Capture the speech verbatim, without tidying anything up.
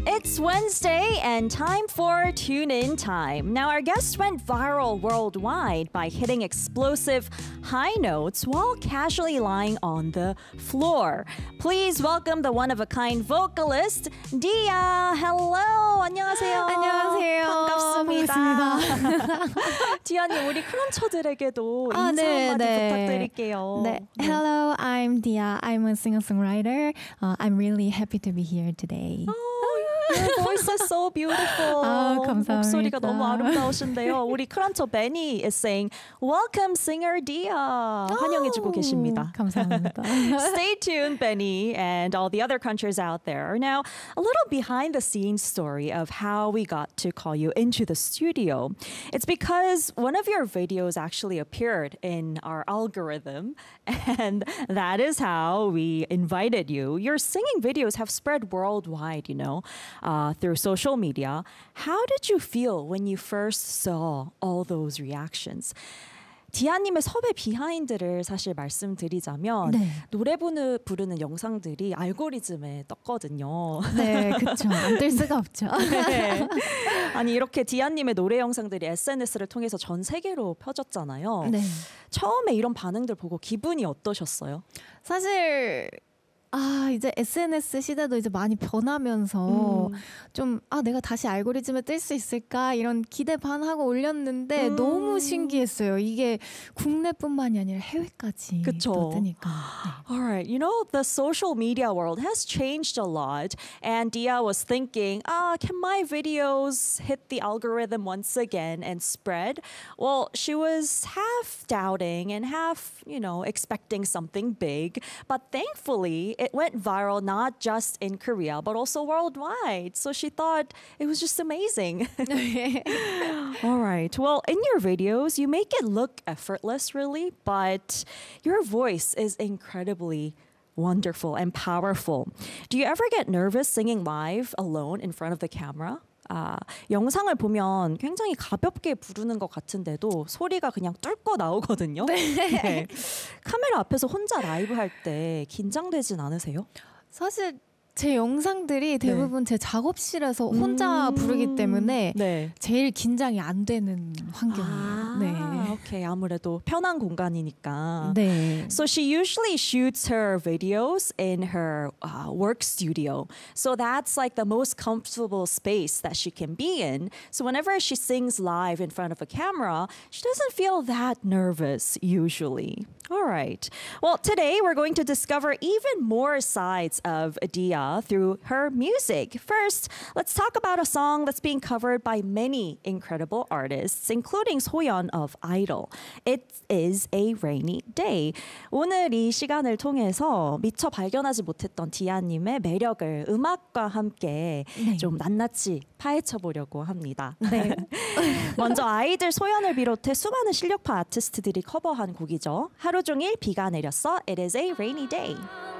It's Wednesday and time for Tune In Time. Now, our guest went viral worldwide by hitting explosive high notes while casually lying on the floor. Please welcome the one-of-a-kind vocalist, Dia. Hello, 안녕하세요. 안녕하세요. 반갑습니다. 반갑습니다. 디아님, 우리 크런처들에게도 인사 아, 네, 한마디 네. 부탁드릴게요. 네. Hello, I'm Dia. I'm a singer-songwriter. Uh, I'm really happy to be here today. Your voice is so beautiful. 아, 감사합니다. 목소리가 너무 아름다우신데요. 우리 크런처 베니 is saying, welcome singer Dia. 환영해주고 계십니다. 감사합니다. Stay tuned, Benny, and all the other crunchers out there. Now, a little behind the scenes story of how we got to call you into the studio. It's because one of your videos actually appeared in our algorithm, and that is how we invited you. Your singing videos have spread worldwide, you know. Uh, through social media. How did you feel when you first saw all those reactions? 디아님의 섭외 비하인드를 사실 말씀드리자면 네. 노래 부르, 부르는 영상들이 알고리즘에 떴거든요. 네, 그렇죠. 안 뜰 수가 없죠. 네. 아니 이렇게 디아님의 노래 영상들이 에스엔에스를 통해서 전 세계로 펴졌잖아요. 네. 처음에 이런 반응들 보고 기분이 어떠셨어요? 사실 아 이제 에스엔에스 시대도 이제 많이 변하면서 음. 좀 아 내가 다시 알고리즘에 뜰 수 있을까 이런 기대 반 하고 올렸는데 음. 너무 신기했어요. 이게 국내뿐만이 아니라 해외까지 그쵸. 또 뜨니까. All right, you know, the social media world has changed a lot. And Dia was thinking, ah, can my videos hit the algorithm once again and spread? Well, she was half doubting and half, you know, expecting something big. But thankfully, it went viral not just in Korea, but also worldwide. So she thought it was just amazing. 네. All right. Well, in your videos, you make it look effortless, really, but your voice is incredibly wonderful and powerful. Do you ever get nervous singing live alone in front of the camera? 아, 영상을 보면 굉장히 가볍게 부르는 것 같은데도 소리가 그냥 뚫고 나오거든요. 네. 카메라 앞에서 혼자 라이브 할 때 긴장되진 않으세요? 사실 제 영상들이 대부분 제 작업실에서 혼자 음. 부르기 때문에 네. 제일 긴장이 안 되는 환경이에요. 아, 네. 오케이. 아무래도 편한 공간이니까. 네. So she usually shoots her videos in her uh, work studio. So that's like the most comfortable space that she can be in. So whenever she sings live in front of a camera, she doesn't feel that nervous usually. All right. Well, today we're going to discover even more sides of Dia through her music. First, let's talk about a song that's being covered by many incredible artists, including Soyeon of Idol. It is a rainy day. 오늘 이 시간을 통해서 미처 발견하지 못했던 디아님의 매력을 음악과 함께 네. 좀 낱낱이 파헤쳐 보려고 합니다. 네. 먼저 아이들 소연을 비롯해 수많은 실력파 아티스트들이 커버한 곡이죠. 하루 종일 비가 내렸어. It is a rainy day.